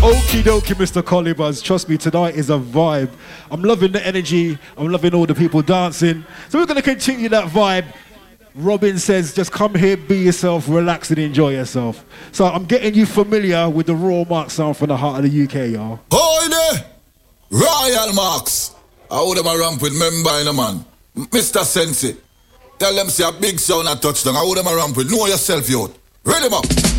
Okie dokie, Mr. Collibuzz. Trust me, tonight is a vibe. I'm loving the energy. I'm loving all the people dancing. So we're going to continue that vibe. Robin says, just come here, be yourself, relax and enjoy yourself. So I'm getting you familiar with the Raw Mark sound from the heart of the UK, y'all. Oi there! Royal Marks. I would have a ramp with member in a man. Mr. Sensi. Tell them say a big sound a touchdown. I would have a ramp with. Know yourself, yo. Ready them up.